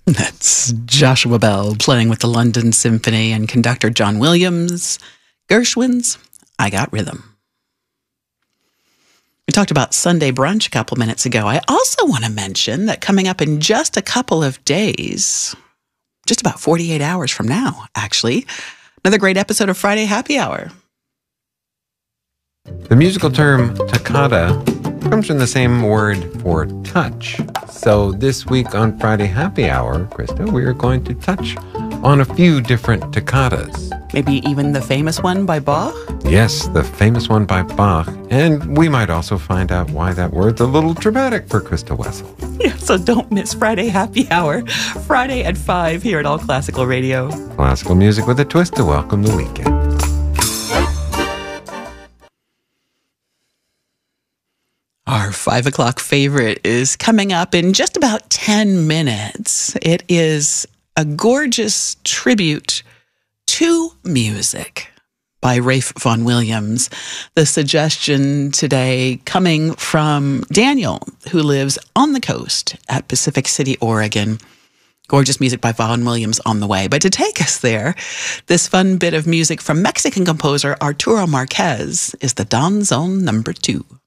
That's Joshua Bell playing with the London Symphony and conductor John Williams. Gershwin's I Got Rhythm. We talked about Sunday brunch a couple minutes ago. I also want to mention that coming up in just a couple of days, just about 48 hours from now, actually, another great episode of Friday Happy Hour. The musical term toccata comes from the same word for touch. So this week on Friday Happy Hour, Krista, we are going to touch on a few different toccatas. Maybe even the famous one by Bach? Yes, the famous one by Bach. And we might also find out why that word's a little dramatic for Krista Wessel. Yeah, so don't miss Friday Happy Hour, Friday at 5 here at All Classical Radio. Classical music with a twist to welcome the weekend. Our 5 o'clock favorite is coming up in just about 10 minutes. It is a gorgeous tribute to music by Ralph Vaughan Williams. The suggestion today coming from Daniel, who lives on the coast at Pacific City, Oregon. Gorgeous music by Vaughan Williams on the way. But to take us there, this fun bit of music from Mexican composer Arturo Marquez is the Danzón No. 2.